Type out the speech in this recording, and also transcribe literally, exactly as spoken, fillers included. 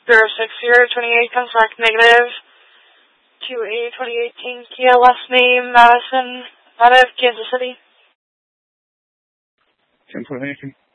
zero six zero twenty-eight comes back negative. To a twenty eighteen Kia, last name Madison, out of Kansas City. ten twenty-eight.